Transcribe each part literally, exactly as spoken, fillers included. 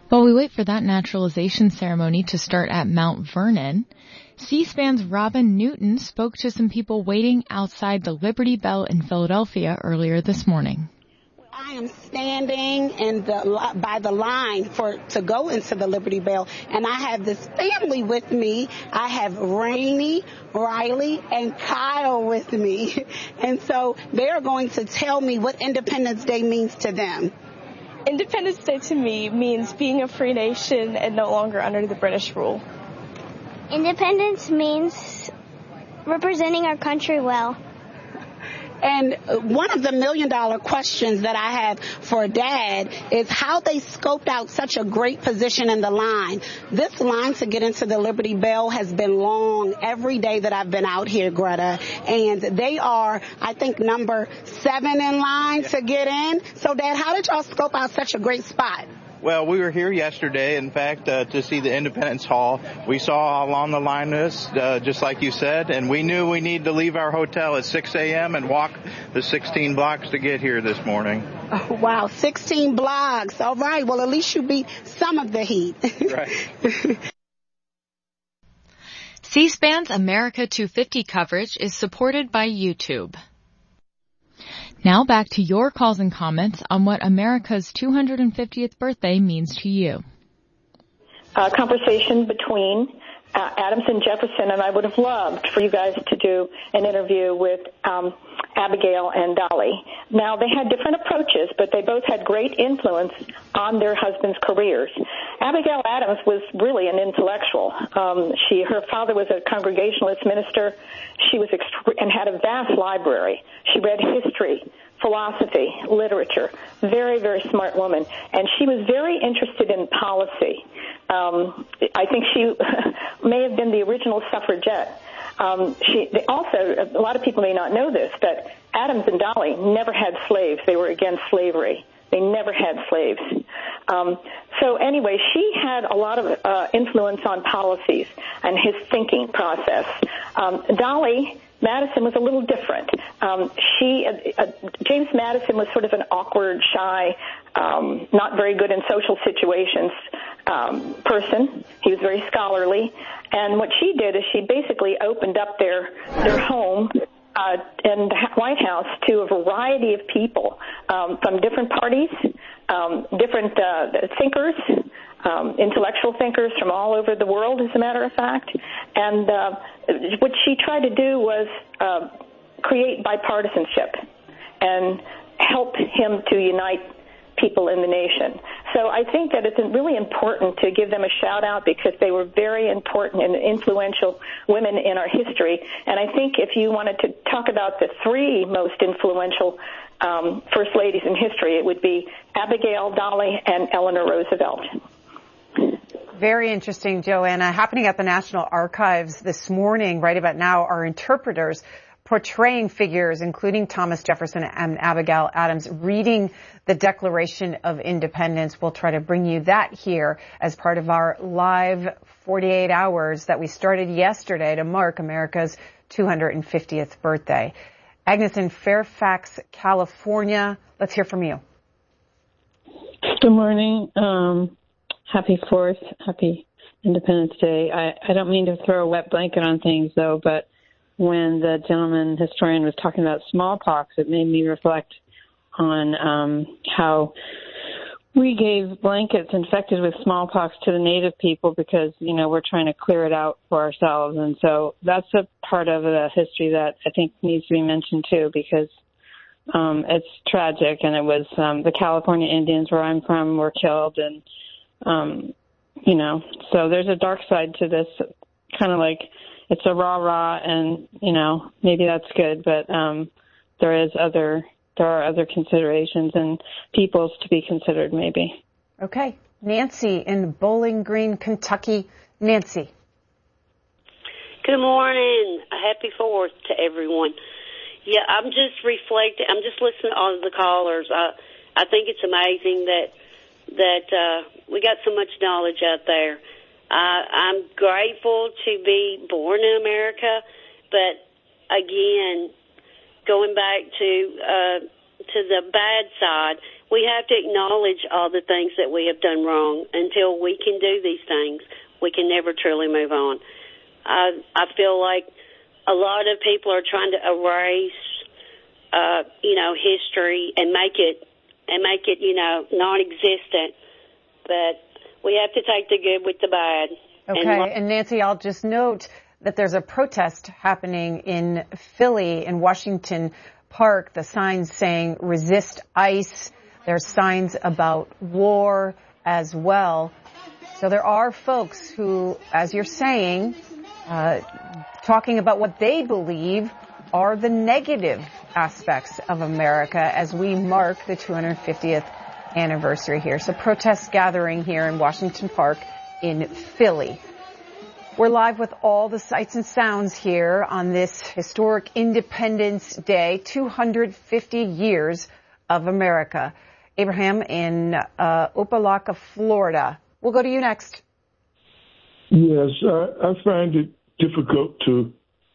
While we wait for that naturalization ceremony to start at Mount Vernon, C-SPAN's Robin Newton spoke to some people waiting outside the Liberty Bell in Philadelphia earlier this morning. I am standing in the by the line for to go into the Liberty Bell, and I have this family with me. I have Rainey, Riley, and Kyle with me, and so they are going to tell me what Independence Day means to them. Independence Day to me means being a free nation and no longer under the British rule. Independence means representing our country well. And one of the million dollar questions that I have for Dad is how they scoped out such a great position in the line. This line to get into the Liberty Bell has been long every day that I've been out here, Greta. And they are, I think, number seven in line to get in. So, Dad, how did y'all scope out such a great spot? Well, we were here yesterday, in fact, uh, to see the Independence Hall. We saw how long the line is, uh, just like you said, and we knew we needed to leave our hotel at six a.m. and walk the sixteen blocks to get here this morning. Oh, wow, sixteen blocks. All right, well, at least you beat some of the heat. Right. C-SPAN's America two fifty coverage is supported by YouTube. Now back to your calls and comments on what America's two hundred fiftieth birthday means to you. A conversation between uh, Adams and Jefferson, and I would have loved for you guys to do an interview with um, Abigail and Dolly. Now, they had different approaches, but they both had great influence on their husbands' careers. Abigail Adams was really an intellectual. Um, she, her father was a Congregationalist minister. She was ext- and had a vast library. She read history, philosophy, literature. Very, very smart woman. And she was very interested in policy. Um, I think she may have been the original suffragette. Um, she they also, a lot of people may not know this, but Adams and Dolly never had slaves. They were against slavery. They never had slaves. Um, so anyway, she had a lot of uh, influence on policies and his thinking process. Um, Dolly Madison was a little different. Um, she, uh, uh, James Madison was sort of an awkward, shy, um, not very good in social situations um, person. He was very scholarly. And what she did is she basically opened up their their home uh, in the White House to a variety of people um, from different parties, um, different uh, thinkers, um, intellectual thinkers from all over the world, as a matter of fact. And uh, what she tried to do was uh, create bipartisanship and help him to unite people in the nation. So I think that it's really important to give them a shout-out because they were very important and influential women in our history. And I think if you wanted to talk about the three most influential um, first ladies in history, it would be Abigail, Dolly, and Eleanor Roosevelt. Very interesting, Joanna. Happening at the National Archives this morning, right about now, are interpreters portraying figures, including Thomas Jefferson and Abigail Adams, reading the Declaration of Independence. We'll try to bring you that here as part of our live forty-eight hours that we started yesterday to mark America's two hundred fiftieth birthday. Agnes in Fairfax, California, let's hear from you. Good morning. Um, happy fourth. Happy Independence Day. I, I don't mean to throw a wet blanket on things, though, but when the gentleman historian was talking about smallpox, it made me reflect on um, how we gave blankets infected with smallpox to the native people because, you know, we're trying to clear it out for ourselves. And so that's a part of the history that I think needs to be mentioned, too, because um, it's tragic. And it was um, the California Indians, where I'm from, were killed. And, um, you know, so there's a dark side to this, kind of like it's a rah-rah, and, you know, maybe that's good, but um, there is other, there are other considerations and peoples to be considered, maybe. Okay. Nancy in Bowling Green, Kentucky. Nancy. Good morning. Happy Fourth to everyone. Yeah, I'm just reflecting. I'm just listening to all of the callers. I, I think it's amazing that that uh, we got so much knowledge out there. Uh, I'm grateful to be born in America, but again, going back to uh, to the bad side, we have to acknowledge all the things that we have done wrong. Until we can do these things, we can never truly move on. I, I feel like a lot of people are trying to erase, uh, you know, history and make it, and make it, you know, non-existent. But we have to take the good with the bad. Okay, and, and Nancy, I'll just note that there's a protest happening in Philly, in Washington Park. The signs saying resist ICE. There's signs about war as well. So there are folks who, as you're saying, uh, talking about what they believe are the negative aspects of America as we mark the two hundred fiftieth anniversary here. So protests gathering here in Washington Park in Philly. We're live with all the sights and sounds here on this historic Independence Day, two hundred fifty years of America. Abraham in uh, Opa-locka, Florida. We'll go to you next. Yes, I, I find it difficult to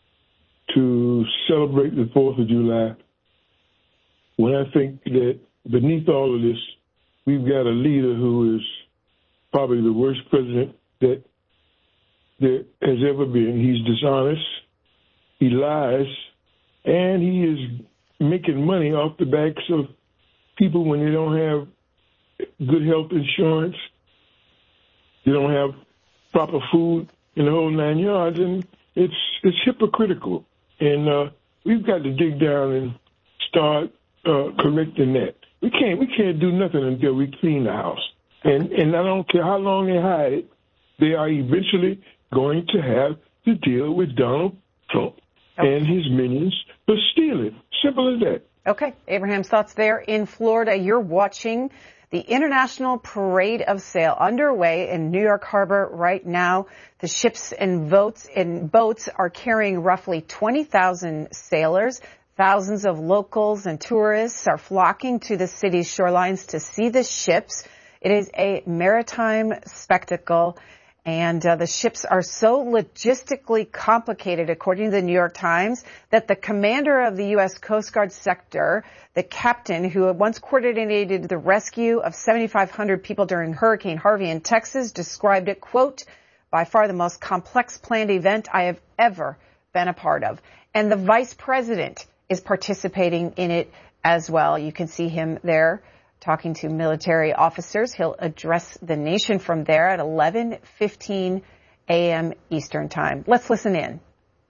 to celebrate the fourth of July when I think that beneath all of this, we've got a leader who is probably the worst president that there has ever been. He's dishonest, he lies, and he is making money off the backs of people when they don't have good health insurance, they don't have proper food, in the whole nine yards, and it's it's hypocritical. And uh, we've got to dig down and start uh, correcting that. We can't we can't do nothing until we clean the house. And and I don't care how long they hide it, they are eventually going to have to deal with Donald Trump okay. and his minions for stealing. Simple as that. Okay. Abraham's thoughts there in Florida. You're watching the International Parade of Sail underway in New York Harbor right now. The ships and boats and boats are carrying roughly twenty thousand sailors. Thousands of locals and tourists are flocking to the city's shorelines to see the ships. It is a maritime spectacle. And uh, the ships are so logistically complicated, according to the New York Times, that the commander of the U S Coast Guard sector, the captain who once coordinated the rescue of seventy-five hundred people during Hurricane Harvey in Texas, described it, quote, by far the most complex planned event I have ever been a part of. And the vice president is participating in it as well. You can see him there talking to military officers. He'll address the nation from there at eleven fifteen a.m. Eastern Time. Let's listen in.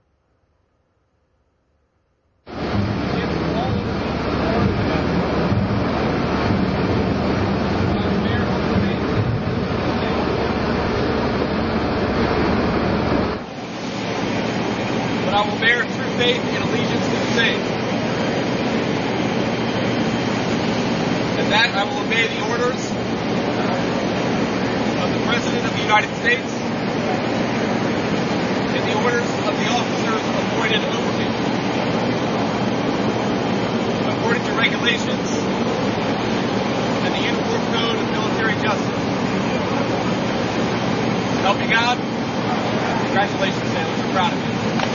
But I will bear true faith and allegiance to the same. And that I will obey the orders of the President of the United States and the orders of the officers appointed over me. According to regulations and the Uniform Code of Military Justice. Help me God. Congratulations, sailors. I'm proud of you.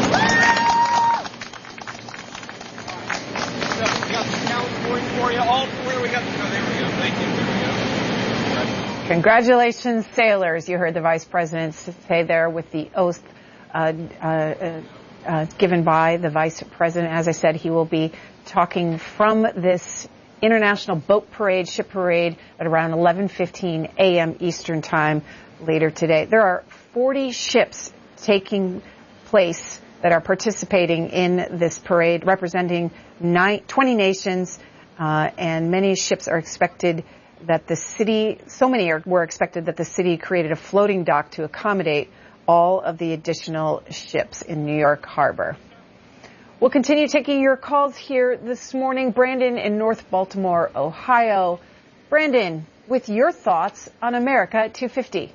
We got the California for you. All four. We got the. Oh, there we go. Thank you. There we go. Congratulations, sailors. You heard the vice president say there with the oath uh, uh, uh, given by the vice president. As I said, he will be talking from this International Boat Parade, Ship Parade at around eleven fifteen a.m. Eastern Time later today. There are forty ships taking place that are participating in this parade, representing nine, twenty nations, uh, and many ships are expected that the city, so many are, were expected that the city created a floating dock to accommodate all of the additional ships in New York Harbor. We'll continue taking your calls here this morning. Brandon in North Baltimore, Ohio. Brandon, with your thoughts on America at two fifty.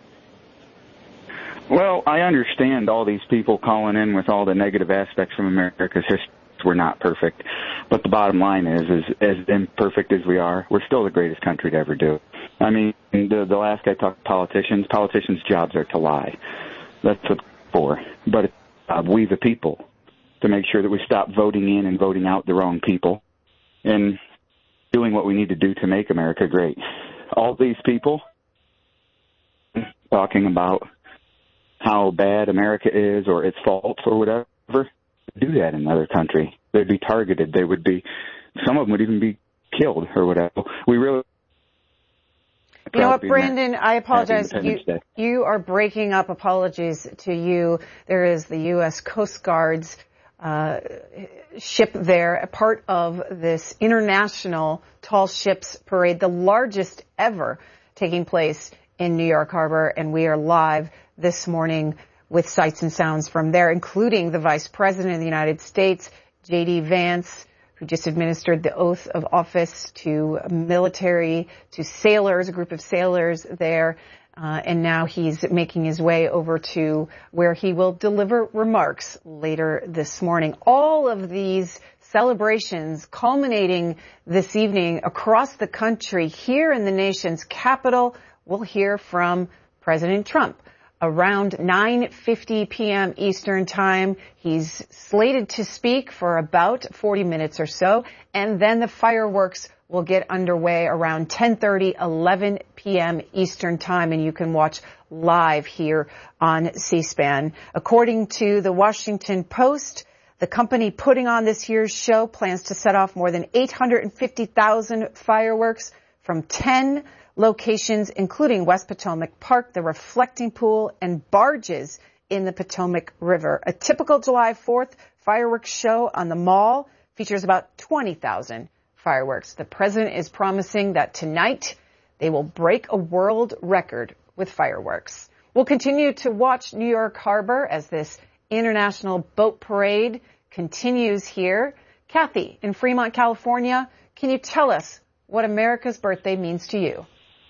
Well, I understand all these people calling in with all the negative aspects from America's history. We're not perfect. But the bottom line is, is as imperfect as we are, we're still the greatest country to ever do it. I mean, the, the last guy talked to politicians. Politicians' jobs are to lie. That's what they're for. But it's uh, we the people to make sure that we stop voting in and voting out the wrong people. And doing what we need to do to make America great. All these people talking about how bad America is or its faults or whatever, do that in another country. They'd be targeted. They would be, some of them would even be killed or whatever. We really... You know what, Brandon, I apologize. You, you are breaking up. Apologies to you. There is the U S Coast Guard's uh, ship there, a part of this international tall ships parade, the largest ever taking place in New York Harbor. And we are live this morning with sights and sounds from there, including the Vice President of the United States, J D Vance, who just administered the oath of office to military, to sailors, a group of sailors there. Uh, and now he's making his way over to where he will deliver remarks later this morning. All of these celebrations culminating this evening across the country. Here in the nation's capital, we'll hear from President Trump. Around nine fifty p.m. Eastern Time, he's slated to speak for about forty minutes or so, and then the fireworks will get underway around ten thirty, eleven p.m. Eastern Time, and you can watch live here on C-SPAN. According to the Washington Post, the company putting on this year's show plans to set off more than eight hundred fifty thousand fireworks from ten locations, including West Potomac Park, the reflecting pool, and barges in the Potomac River. A typical July fourth fireworks show on the Mall features about twenty thousand fireworks. The president is promising that tonight they will break a world record with fireworks. We'll continue to watch New York Harbor as this international boat parade continues here. Kathy, in Fremont, California, can you tell us what America's birthday means to you?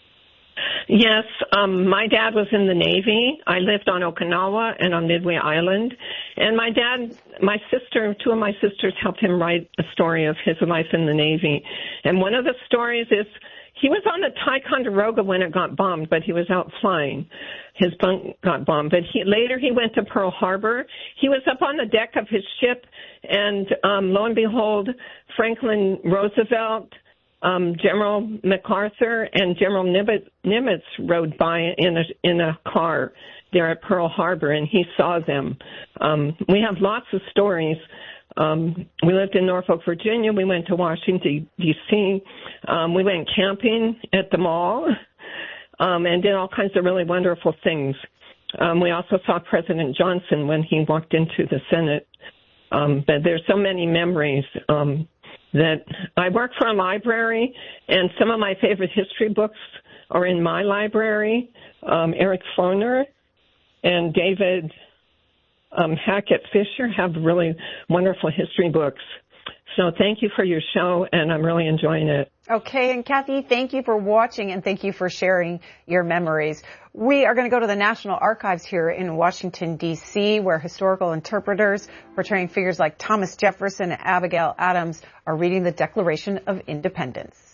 Yes, um, my dad was in the Navy. I lived on Okinawa and on Midway Island. And my dad, my sister, two of my sisters helped him write a story of his life in the Navy. And one of the stories is he was on the Ticonderoga when it got bombed, but he was out flying. His bunk got bombed. But he, later he went to Pearl Harbor. He was up on the deck of his ship, and um, lo and behold, Franklin Roosevelt, Um, General MacArthur and General Nimitz, Nimitz rode by in a in a car there at Pearl Harbor, and he saw them. Um, we have lots of stories. Um, we lived in Norfolk, Virginia. We went to Washington, D C Um, we went camping at the mall um, and did all kinds of really wonderful things. Um, we also saw President Johnson when he walked into the Senate. Um, but there's so many memories. Um, that I work for a library, and some of my favorite history books are in my library. Um, Eric Foner and David um, Hackett Fisher have really wonderful history books. So thank you for your show, and I'm really enjoying it. Okay, and Kathy, thank you for watching, and thank you for sharing your memories. We are going to go to the National Archives here in Washington, D C, where historical interpreters portraying figures like Thomas Jefferson and Abigail Adams are reading the Declaration of Independence.